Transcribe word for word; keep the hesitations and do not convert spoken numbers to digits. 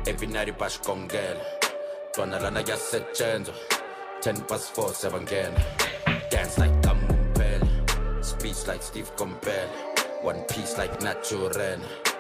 every night ibashikongela twana lana yasetshenzwa ten past four sebangena dance like Kamumpela, speech like Steve Compel, one piece like Natural.